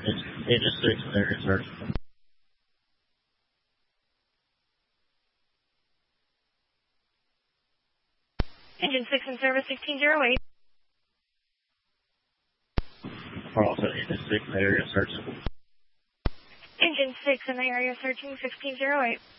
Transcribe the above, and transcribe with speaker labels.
Speaker 1: Engine 6 in area search.
Speaker 2: Engine 6 in service 1608.
Speaker 1: Also, Engine 6 in area search.
Speaker 2: Engine 6 in the area searching 1608.